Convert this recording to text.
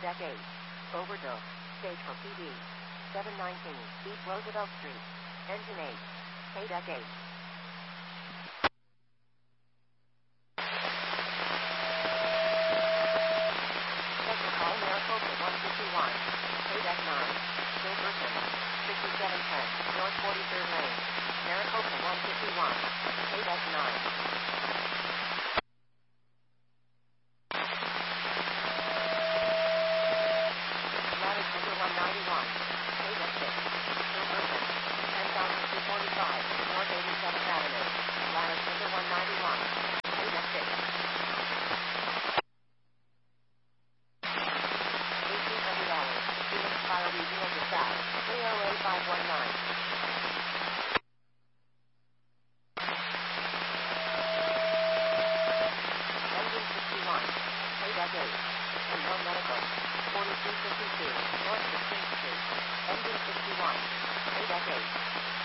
Deck 8. Overdose. Stage for PD. 719 East Roosevelt Street. Engine 8. Deck 8. Call Maricopa 151. Deck 9. Gilberton. 5710 North 43rd Lane. Maricopa 151. Deck 9. Ladder Center 191. Deck 6. Gilberton. 10245 North 87th Avenue. Ladder Center 191. Deck 6. Fire Regional Dispatch, 308519. Engine 61, Deck 8. And 1 Medical, 4352, North 16th Street. Engine 61, Deck 8.